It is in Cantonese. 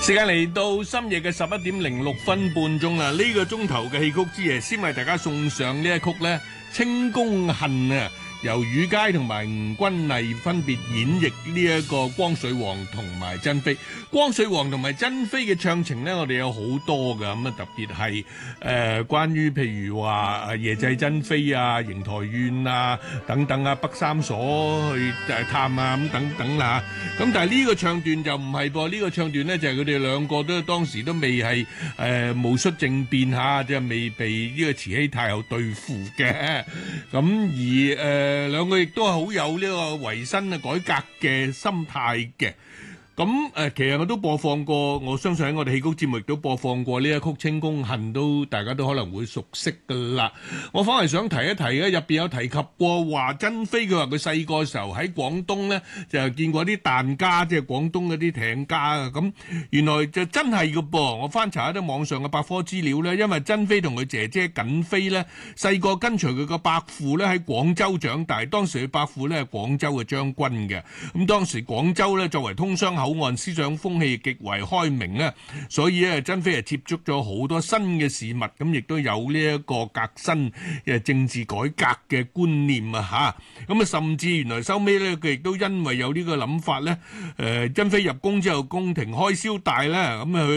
時間嚟到深夜嘅11:06半啦，呢個鐘頭嘅戲曲之夜，先為大家送上呢一曲呢清宮恨啊，由羽佳同埋吳君麗分別演繹呢一個光緒王同埋珍妃。光緒王同埋珍妃嘅唱情呢，我哋有好多噶，咁啊特別係關於譬如話夜祭珍妃啊、邢台怨啊等等啊、北三所去探啊咁等等啦。咁但係呢個唱段就唔係噃，呢個唱段呢就係佢哋兩個都當時都未係戊戌政變嚇，即係未被呢個慈禧太后對付嘅。咁而兩個亦都係好有呢個維新嘅改革嘅心態嘅。咁其實我都播放過，我相信喺我哋戲曲節目亦都播放過呢一曲《清宮恨》，大家都可能會熟悉噶啦。我反而想提一提咧，入邊有提及過話珍妃，佢話佢細個時候喺廣東咧就見過啲疍家，即係廣東嗰啲艇家啊。咁原來就真係嘅噃。我翻查一啲網上嘅百科資料咧，因為珍妃同佢姐姐瑾妃咧細個跟隨佢個伯父咧喺廣州長大，當時佢伯父咧係廣州嘅將軍嘅。咁當時廣州咧作為通商口岸，思想風氣極為開明咧，所以咧珍妃係接觸咗好多新嘅事物，咁亦都有呢一個革新嘅政治改革嘅觀念啊嚇。咁啊，甚至原來收尾咧，佢亦都因為有呢個諗法咧，珍妃入宮之後，宮廷開銷大咧，咁啊佢